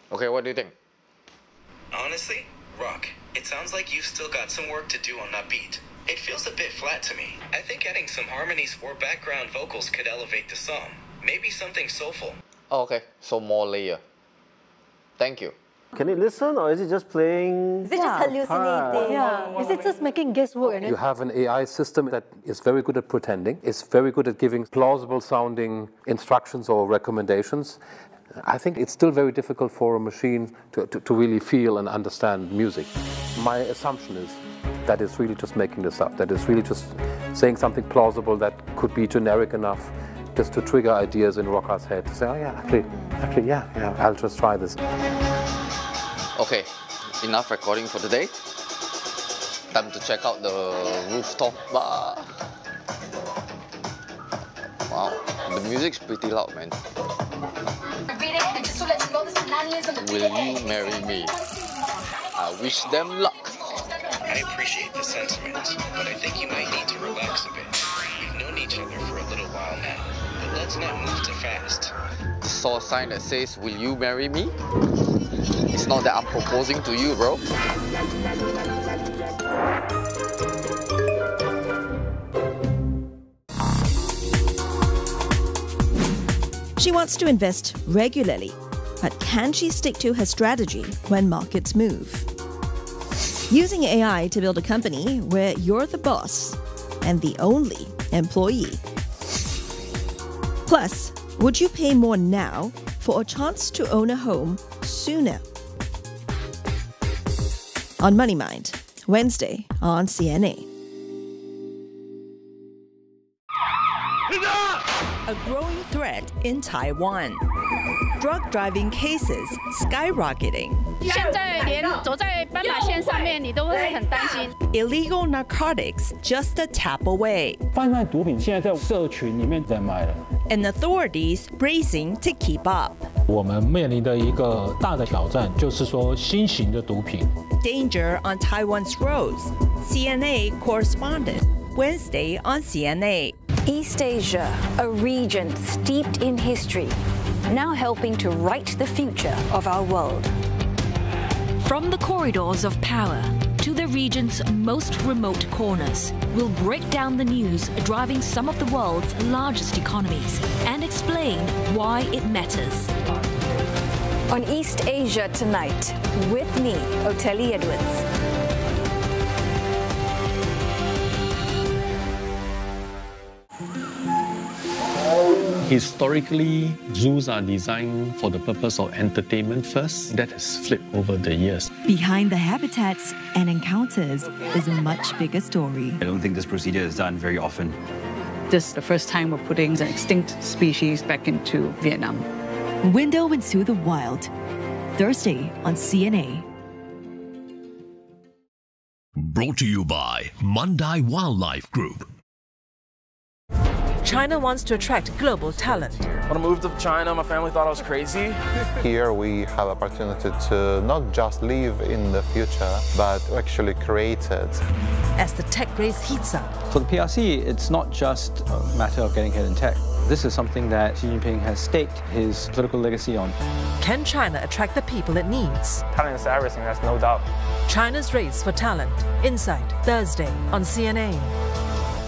Okay, what do you think? Honestly, Rock, it sounds like you've still got some work to do on that beat. It feels a bit flat to me. I think adding some harmonies or background vocals could elevate the song. Maybe something soulful. Oh, okay, so more layer. Thank you. Can it listen or is it just playing? Is it just hallucinating? Yeah. Is it just making guesswork? You have an AI system that is very good at pretending. It's very good at giving plausible sounding instructions or recommendations. I think it's still very difficult for a machine to really feel and understand music. My assumption is that it's really just making this up, that it's really just saying something plausible that could be generic enough just to trigger ideas in Rocca's head to say, oh yeah, actually, yeah, I'll just try this. Okay, enough recording for today. Time to check out the rooftop bar. Wow, the music's pretty loud, man. Will you marry me? I wish them luck. I appreciate the sentiment, but I think you might need to relax a bit. We've known each other for a little while now, but let's not move too fast. Saw a sign that says, will you marry me? It's not that I'm proposing to you, bro. She wants to invest regularly, but can she stick to her strategy when markets move? Using AI to build a company where you're the boss and the only employee. Plus, would you pay more now for a chance to own a home sooner? On Money Mind, Wednesday on CNA. A growing threat in Taiwan. Drug driving cases skyrocketing. Illegal narcotics just a tap away. And authorities racing to keep up. 我们面临的一个大的挑战就是说新型的毒品。 Danger on Taiwan's roads. CNA correspondent. Wednesday on CNA. East Asia, a region steeped in history, now helping to write the future of our world. From the corridors of power to the region's most remote corners, we'll break down the news driving some of the world's largest economies and explain why it matters. On East Asia tonight, with me, Oteli Edwards. Historically, zoos are designed for the purpose of entertainment first. That has flipped over the years. Behind the habitats and encounters is a much bigger story. I don't think this procedure is done very often. This is the first time we're putting an extinct species back into Vietnam. Window into the Wild, Thursday on CNA. Brought to you by Mandai Wildlife Group. China wants to attract global talent. When I moved to China, my family thought I was crazy. Here we have opportunity to not just live in the future, but actually create it. As the tech race heats up. For the PRC, it's not just a matter of getting ahead in tech. This is something that Xi Jinping has staked his political legacy on. Can China attract the people it needs? Talent is everything, there's no doubt. China's race for talent. Insight, Thursday on CNA.